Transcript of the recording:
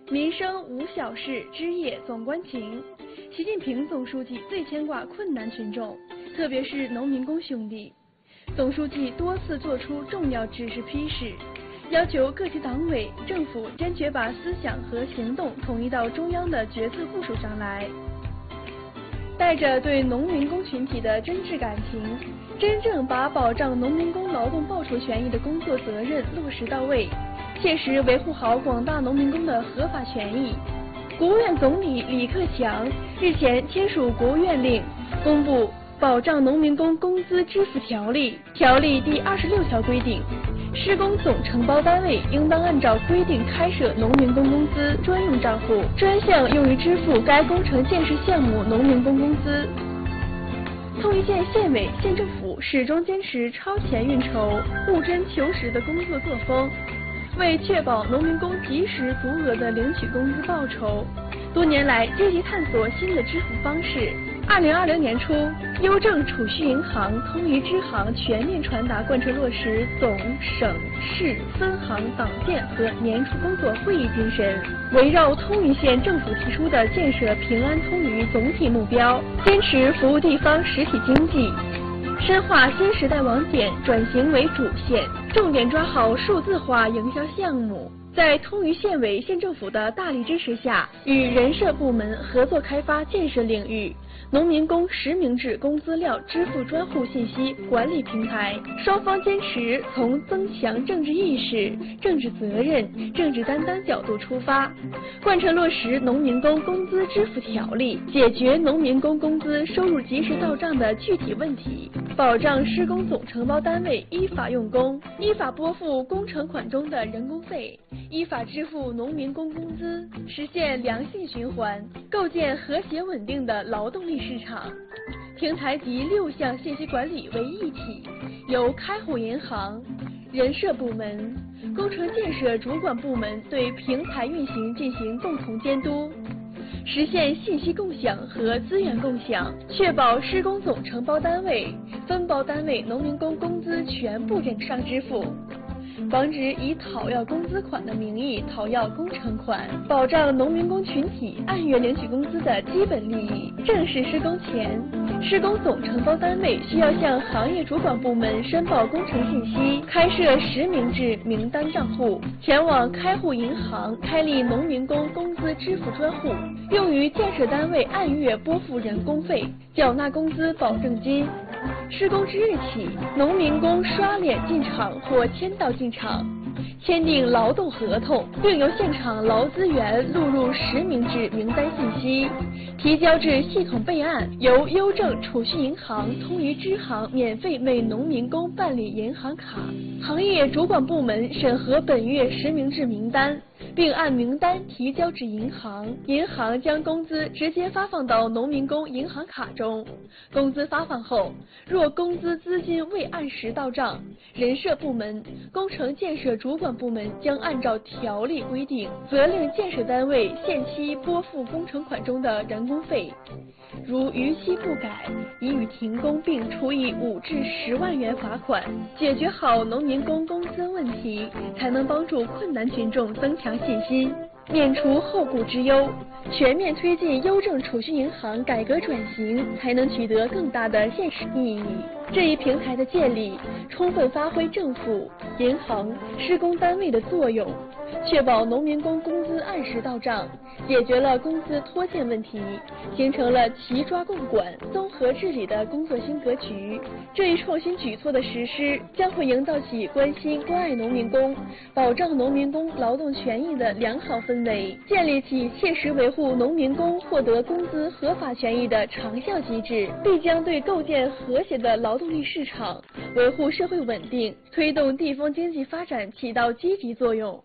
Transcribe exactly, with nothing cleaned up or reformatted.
民生无小事，枝叶总关情。习近平总书记最牵挂困难群众，特别是农民工兄弟。总书记多次作出重要指示批示，要求各级党委政府坚决把思想和行动统一到中央的决策部署上来，带着对农民工群体的真挚感情，真正把保障农民工劳动报酬权益的工作责任落实到位，切实维护好广大农民工的合法权益。国务院总理李克强日前签署国务院令，公布《保障农民工工资支付条例》。条例第二十六条规定，施工总承包单位应当按照规定开设农民工工资专用账户，专项用于支付该工程建设项目农民工工资。通一县县委县政府始终坚持超前运筹、务真求实的工作作风，为确保农民工及时足额的领取工资报酬，多年来积极探索新的支付方式。二零二零年初，邮政储蓄银行通一支行全面传达贯彻落实总、省、市分行党建和年初工作会议精神，围绕通一县政府提出的建设平安通渝总体目标，坚持服务地方实体经济，深化新时代网点转型为主线，重点抓好数字化营销项目。在通渝县委县政府的大力支持下，与人社部门合作开发建设领域农民工实名制工资料支付专户信息管理平台。双方坚持从增强政治意识、政治责任、政治担当角度出发，贯彻落实农民工工资支付条例，解决农民工工资收入及时到账的具体问题，保障施工总承包单位依法用工，依法拨付工程款中的人工费，依法支付农民工工资，实现良性循环，构建和谐稳定的劳动力市场。平台集六项信息管理为一体，由开户银行、人社部门、工程建设主管部门对平台运行进行共同监督，实现信息共享和资源共享，确保施工总承包单位、分包单位农民工工资全部正上支付，防止以讨要工资款的名义讨要工程款，保障农民工群体按月领取工资的基本利益。正式施工前，施工总承包单位需要向行业主管部门申报工程信息，开设实名制名单账户，前往开户银行开立农民工工资支付专户，用于建设单位按月拨付人工费，缴纳工资保证金。施工之日起，农民工刷脸进场或签到进场，签订劳动合同，并由现场劳资员录入实名制名单信息，提交至系统备案，由邮政储蓄银行通一支行免费为农民工办理银行卡。行业主管部门审核本月实名制名单，并按名单提交至银行，银行将工资直接发放到农民工银行卡中。工资发放后，若工资资金未按时到账，人社部门、工程建设主管部门将按照条例规定，责令建设单位限期拨付工程款中的人工费。如逾期不改，已予停工并处以五至十万元罚款。解决好农民工工资问题，才能帮助困难群众增强信心，免除后顾之忧。全面推进邮政储蓄银行改革转型，才能取得更大的现实意义。这一平台的建立，充分发挥政府、银行、施工单位的作用，确保农民工工资按时到账，解决了工资拖欠问题，形成了齐抓共管、综合治理的工作新格局。这一创新举措的实施，将会营造起关心关爱农民工、保障农民工劳动权益的良好氛围，建立起切实维护农民工获得工资合法权益的长效机制，必将对构建和谐的劳动力市场、维护社会稳定、推动地方经济发展起到积极作用。